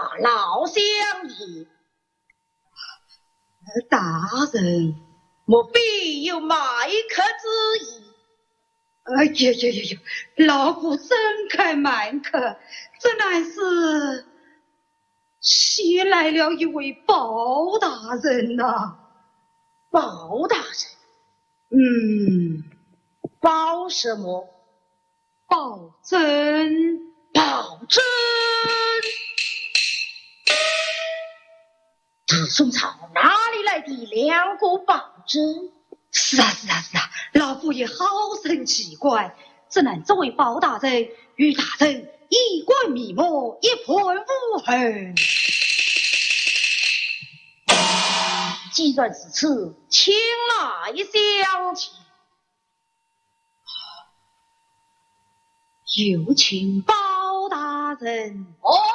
老乡也。 大人， 莫非有卖客之意？ 老夫怎敢卖客？这乃是携来了一位包大人呐。 包大人？包什么？ 包拯。 包拯？这宋朝哪里来的两个包拯？ 是啊，老夫也好生奇怪，只能作为包大人与大人一贯密谋，一判无痕。 既然是此，请来相请。 有请包大人。 哦。